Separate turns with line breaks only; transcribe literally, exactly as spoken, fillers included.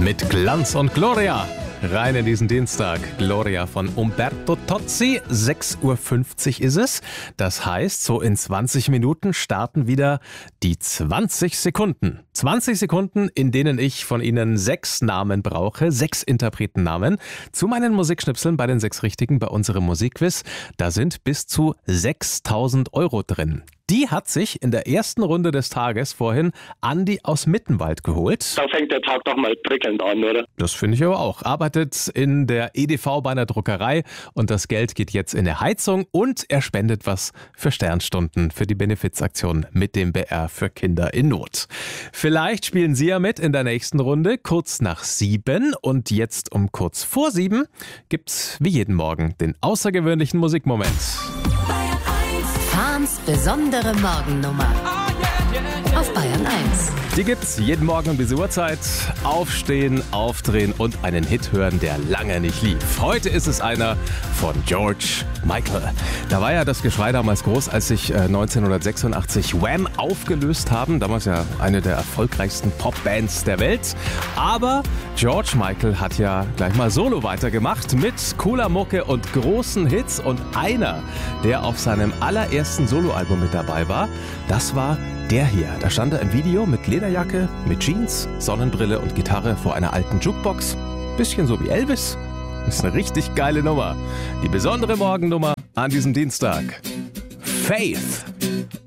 mit Glanz und Gloria. Rein in diesen Dienstag. Gloria von Umberto Tozzi. sechs Uhr fünfzig ist es. Das heißt, so in zwanzig Minuten starten wieder die zwanzig Sekunden. zwanzig Sekunden, in denen ich von Ihnen sechs Namen brauche, sechs Interpretennamen, zu meinen Musikschnipseln bei den sechs Richtigen bei unserem Musikquiz. Da sind bis zu sechstausend Euro drin. Die hat sich in der ersten Runde des Tages vorhin Andi aus Mittenwald geholt.
Da fängt der Tag doch mal prickelnd an, oder?
Das finde ich aber auch. Arbeitet in der E D V bei einer Druckerei und das Geld geht jetzt in eine Heizung und er spendet was für Sternstunden für die Benefizaktion mit dem B R für Kinder in Not. Vielleicht spielen Sie ja mit in der nächsten Runde, kurz nach sieben, und jetzt um kurz vor sieben gibt's wie jeden Morgen den außergewöhnlichen Musikmoment.
Fahns besondere Morgennummer auf Bayern eins.
Die gibt's jeden Morgen um diese Uhrzeit. Aufstehen, aufdrehen und einen Hit hören, der lange nicht lief. Heute ist es einer von George Michael. Da war ja das Geschrei damals groß, als sich neunzehnhundertsechsundachtzig Wham aufgelöst haben. Damals ja eine der erfolgreichsten Popbands der Welt. Aber George Michael hat ja gleich mal solo weitergemacht mit cooler Mucke und großen Hits. Und einer, der auf seinem allerersten Soloalbum mit dabei war, das war der hier. Da stand er im Video mit Lederjacke, mit Jeans, Sonnenbrille und Gitarre vor einer alten Jukebox. Bisschen so wie Elvis. Das ist eine richtig geile Nummer. Die besondere Morgennummer an diesem Dienstag. Faith.